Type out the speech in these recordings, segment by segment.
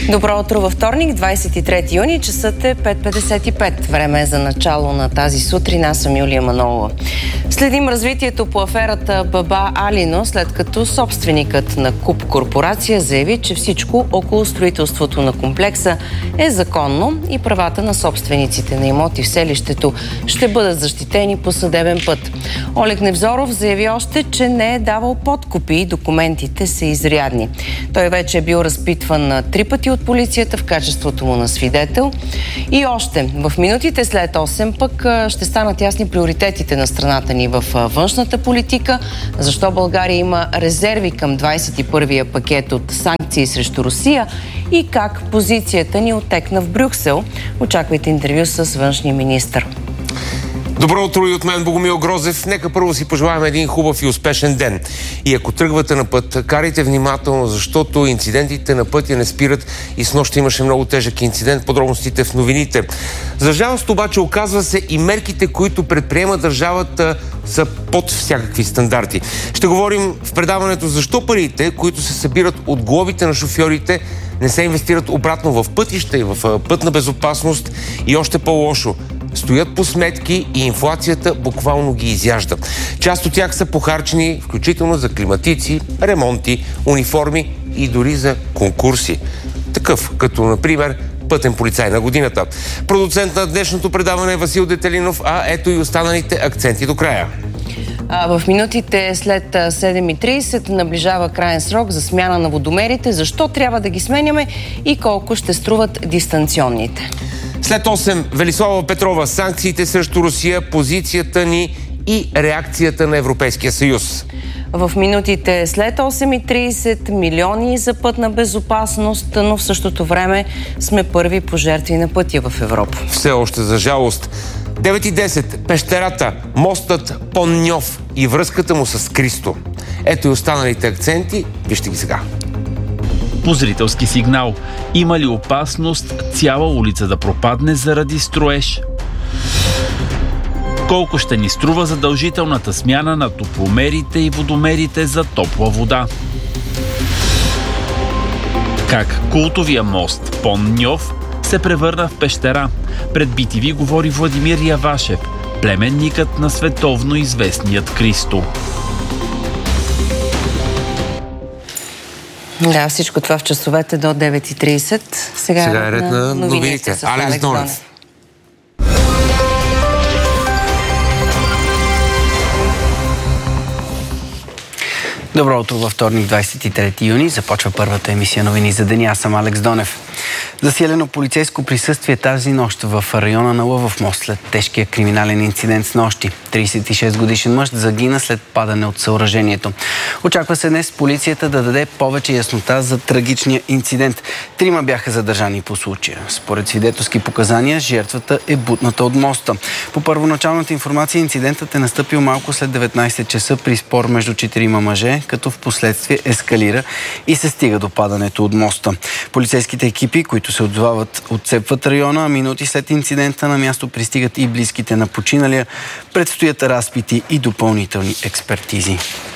Добро утро във вторник, 23 юни, часът е 5:55. Време е за начало на тази сутрин. Аз съм Юлия Манолова. Следим развитието по аферата Баба Алино, след като собственикът на КУП корпорация заяви, че всичко около строителството на комплекса е законно и правата на собствениците на имоти в селището ще бъдат защитени по съдебен път. Олег Невзоров заяви още, че не е давал подкупи и документите са изрядни. Той вече е бил разпитван 3 пъти от полицията в качеството му на свидетел. И още, в минутите след 8 пък ще станат ясни приоритетите на страната ни в външната политика, защо България има резерви към 21-я пакет от санкции срещу Русия и как позицията ни оттекна в Брюксел. Очаквайте интервю с външния министър. Добро утро и от мен, Богомил Грозев. Нека първо си пожелаем един хубав и успешен ден. И ако тръгвате на път, карайте внимателно, защото инцидентите на пътя не спират и снощи имаше много тежък инцидент. Подробностите в новините. За жалост обаче оказва се и мерките, които предприема държавата, са под всякакви стандарти. Ще говорим в предаването защо парите, които се събират от глобите на шофьорите, не се инвестират обратно в пътища и в пътна безопасност и още по-лошо. Стоят по сметки и инфлацията буквално ги изяжда. Част от тях са похарчени, включително за климатици, ремонти, униформи и дори за конкурси. Такъв, като, например, пътен полицай на годината. Продуцент на днешното предаване е Васил Детелинов, а ето и останалите акценти до края. В минутите след 7:30 наближава краен срок за смяна на водомерите. Защо трябва да ги сменяме и колко ще струват дистанционните? След 8, Велислава Петрова, санкциите срещу Русия, позицията ни и реакцията на Европейския съюз. В минутите след 8:30 милиони за пътна безопасност, но в същото време сме първи пожертви на пътя в Европа. Все още за жалост. 9:10, пещерата, мостът Пон-Ньов и връзката му с Кристо. Ето и останалите акценти, вижте ги сега. По зрителски сигнал. Има ли опасност цяла улица да пропадне заради строеж? Колко ще ни струва задължителната смяна на топломерите и водомерите за топла вода? Как култовия мост Пон-Ньов се превърна в пещера? Пред BTV говори Владимир Явашев, племенникът на световно известният Кристо. Да, всичко това в часовете до 9:30. Сега е ред на новините. Алекс Донев. Добро утро във вторник, 23 юни. Започва първата емисия новини за деня. Аз съм Алекс Донев. Засилено полицейско присъствие тази нощ в района на Лъвов мост след тежкия криминален инцидент с нощи. 36-годишен мъж загина след падане от съоръжението. Очаква се днес полицията да даде повече яснота за трагичния инцидент. 3 бяха задържани по случая. Според свидетелски показания, жертвата е бутната от моста. По първоначалната информация, инцидентът е настъпил малко след 19 часа при спор между 4 мъже, като в последствие ескалира и се стига до падането от моста. Полицейските екипи, които се отзовават, отцепват района, а минути след инцидента на място пристигат и близките на починалия. Предстоят разпити и допълнителни експертизи.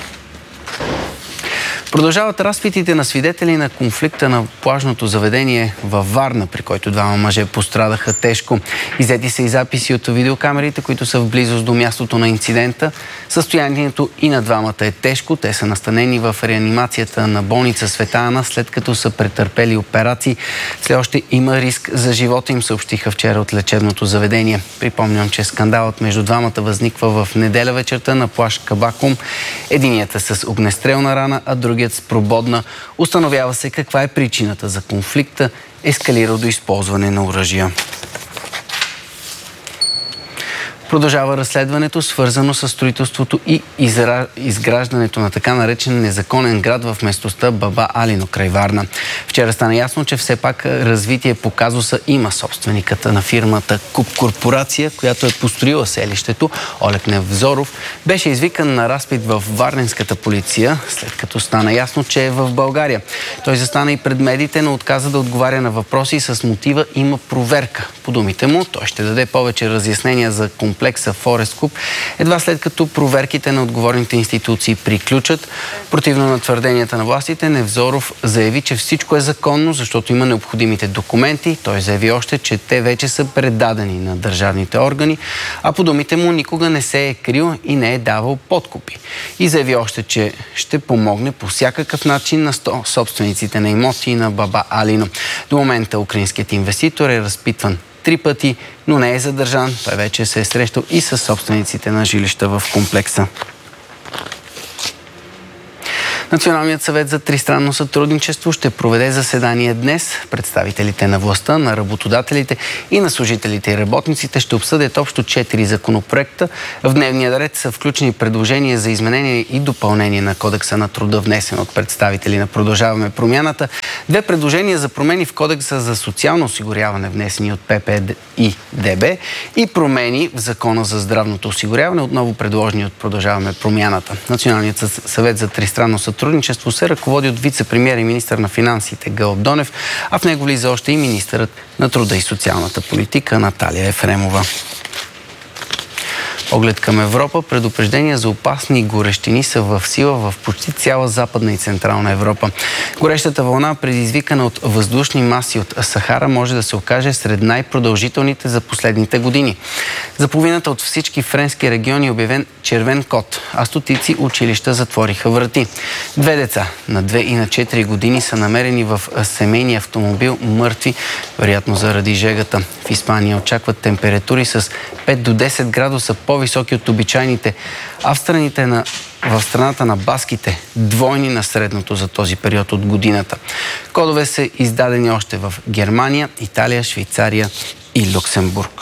Продължават разпитите на свидетели на конфликта на плажното заведение във Варна, при който 2 мъже пострадаха тежко. Иззети са и записи от видеокамерите, които са в близост до мястото на инцидента. Състоянието и на 2 е тежко. Те са настанени в реанимацията на болница Света Ана, след като са претърпели операции. Все още има риск за живота им, съобщиха вчера от лечебното заведение. Припомням, че скандалът между 2 възниква в неделя вечерта на плаж Кабакум. Единият е с огнестрелна рана, а другият с прободна. Установява се каква е причината за конфликта, ескалирал до използване на оръжия. Продължава разследването, свързано с строителството и изграждането на така наречен незаконен град в местността Баба Алино край Варна. Вчера стана ясно, че все пак развитие по казуса има собствениката на фирмата КУП корпорация, която е построила селището. Олег Невзоров беше извикан на разпит в варненската полиция, след като стана ясно, че е в България. Той застана и пред медиите, но отказа да отговаря на въпроси с мотива "има проверка". По думите му, той ще даде повече разяснения за комплекс комплекса Форест Куп, едва след като проверките на отговорните институции приключат. Противно на твърденията на властите, Невзоров заяви, че всичко е законно, защото има необходимите документи. Той заяви още, че те вече са предадени на държавните органи, а по думите му никога не се е крил и не е давал подкупи. И заяви още, че ще помогне по всякакъв начин на собствениците на имоти на Баба Алино. До момента украинският инвеститор е разпитван 3 пъти, но не е задържан. Той вече се е срещал и с собствениците на жилища в комплекса. Националният съвет за тристранно сътрудничество ще проведе заседание днес. Представителите на властта, на работодателите и на служителите и работниците ще обсъдят общо 4 законопроекта. В дневния ред са включени предложения за изменение и допълнение на Кодекса на труда, внесен от представители на Продължаваме промяната. 2 предложения за промени в Кодекса за социално осигуряване, внесени от ПП и ДБ, и промени в Закона за здравното осигуряване, отново предложени от Продължаваме промяната. Националният съвет за тристранно сътрудничество се ръководи от вице-премиер и министър на финансите Гълъб Донев, а в него влиза още и министърът на труда и социалната политика Наталия Ефремова. Поглед към Европа, предупреждения за опасни горещини са в сила в почти цяла Западна и Централна Европа. Горещата вълна, предизвикана от въздушни маси от Сахара, може да се окаже сред най-продължителните за последните години. За половината от всички френски региони е обявен червен код, а стотици училища затвориха врати. 2 деца на 2 и на 4 години са намерени в семейния автомобил мъртви, вероятно заради жегата. В Испания очакват температури с 5 до 10 градуса по-високи от обичайните, а в страната на баските двойни на средното за този период от годината. Кодове са издадени още в Германия, Италия, Швейцария и Люксембург.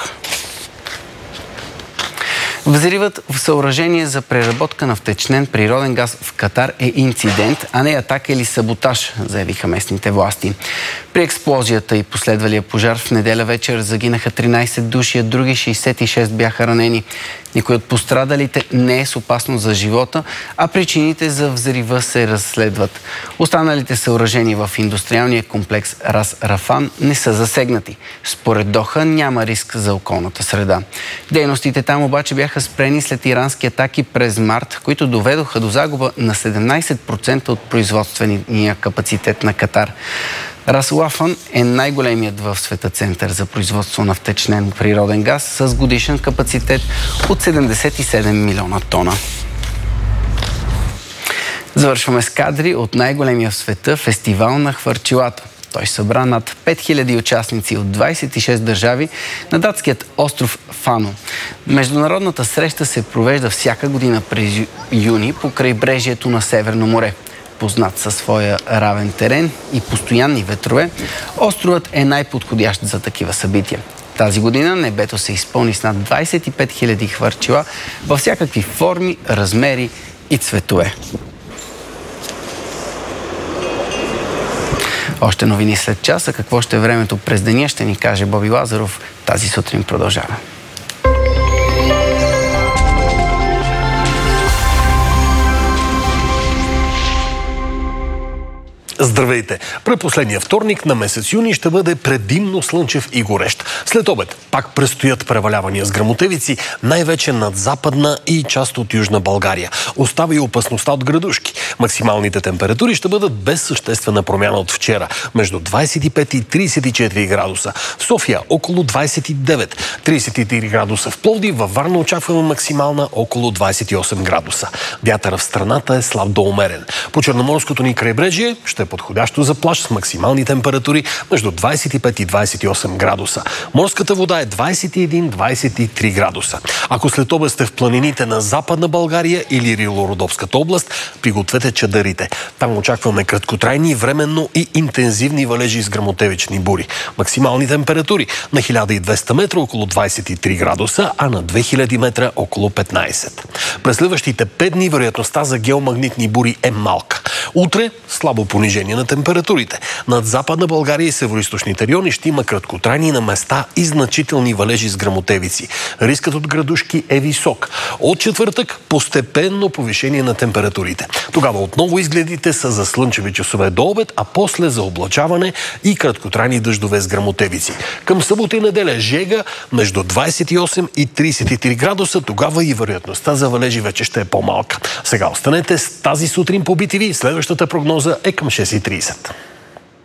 Взривът в съоръжение за преработка на втечнен природен газ в Катар е инцидент, а не атака или саботаж, заявиха местните власти. При експлозията и последвалия пожар в неделя вечер загинаха 13 души, а други 66 бяха ранени. Никой от пострадалите не е с опасност за живота, а причините за взрива се разследват. Останалите съоръжения в индустриалния комплекс Рас Рафан не са засегнати. Според Доха няма риск за околната среда. Дейностите там обаче бяха спрени след ирански атаки през март, които доведоха до загуба на 17% от производствения капацитет на Катар. Рас Лафан е най-големият в света център за производство на втечнен природен газ с годишен капацитет от 77 милиона тона. Завършваме с кадри от най-големия в света фестивал на хвърчилата. Той събра над 5000 участници от 26 държави на датският остров Фано. Международната среща се провежда всяка година през юни по крайбрежието на Северно море. Познат със своя равен терен и постоянни ветрове, островът е най-подходящ за такива събития. Тази година небето се изпълни с над 25 000 хвърчила във всякакви форми, размери и цветове. Още новини след часа. Какво ще е времето през деня, ще ни каже Боби Лазаров. Тази сутрин продължава. Здравейте! Предпоследния вторник на месец юни ще бъде предимно слънчев и горещ. След обед пак предстоят превалявания с гръмотевици, най-вече над Западна и част от Южна България. Остава и опасността от градушки. Максималните температури ще бъдат без съществена промяна от вчера, между 25 и 34 градуса. В София около 29, 33 градуса в Пловдив, във Варна очакваме максимална около 28 градуса. Вятърът в страната е слаб до умерен. По Черноморското ни крайбрежие ще е подходящо за плаж с максимални температури между 25 и 28 градуса. Морската вода е 21-23 градуса. Ако след обед сте в планините на Западна България или Рило-Родопската област, пригответе чадърите. Там очакваме краткотрайни, временно и интензивни валежи с гръмотевични бури. Максимални температури на 1200 метра около 23 градуса, а на 2000 метра около 15. През следващите 5 дни вероятността за геомагнитни бури е малка. Утре слабо понижение повишение на температурите. Над Западна България и североизточните райони ще има краткотрайни на места и значителни валежи с гръмотевици. Рискът от градушки е висок. От четвъртък постепенно повишение на температурите. Тогава отново изгледите са за слънчеви часове до обед, а после за облачаване и краткотрайни дъждове с гръмотевици. Към събота и неделя жега между 28 и 33 градуса, тогава и вероятността за валежи вече ще е по-малка. Сега останете с тази сутрин по BTV. Следващата прогноза е към 6:30.